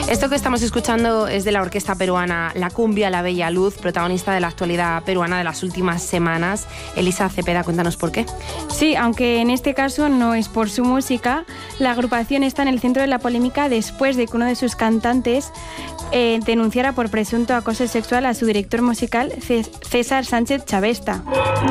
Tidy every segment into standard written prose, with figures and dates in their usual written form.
Esto que estamos escuchando es de la orquesta peruana La Cumbia, La Bella Luz, protagonista de la actualidad peruana de las últimas semanas. Elisa Cepeda, cuéntanos por qué. Sí, aunque en este caso no es por su música, la agrupación está en el centro de la polémica después de que uno de sus cantantes denunciara por presunto acoso sexual a su director musical, César Sánchez Chavesta.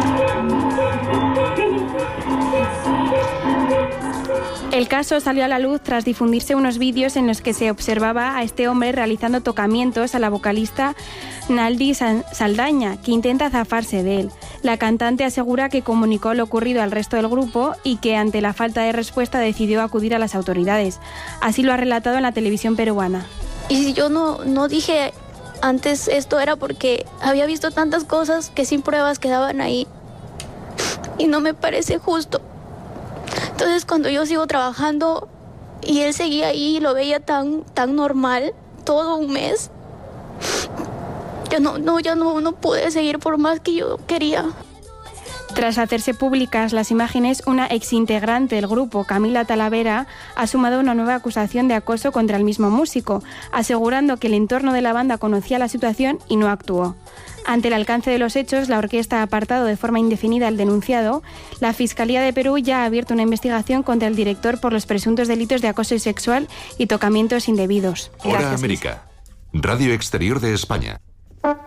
El caso salió a la luz tras difundirse unos vídeos en los que se observaba a este hombre realizando tocamientos a la vocalista Naldi Saldaña, que intenta zafarse de él. La cantante asegura que comunicó lo ocurrido al resto del grupo y que ante la falta de respuesta decidió acudir a las autoridades. Así lo ha relatado en la televisión peruana. Y si yo no dije antes esto era porque había visto tantas cosas que sin pruebas quedaban ahí y no me parece justo. Entonces cuando yo sigo trabajando y él seguía ahí y lo veía tan normal todo un mes, ya no pude seguir por más que yo quería. Tras hacerse públicas las imágenes, una exintegrante del grupo, Camila Talavera, ha sumado una nueva acusación de acoso contra el mismo músico, asegurando que el entorno de la banda conocía la situación y no actuó. Ante el alcance de los hechos, la orquesta ha apartado de forma indefinida al denunciado. La Fiscalía de Perú ya ha abierto una investigación contra el director por los presuntos delitos de acoso sexual y tocamientos indebidos. Hora América, Radio Exterior de España.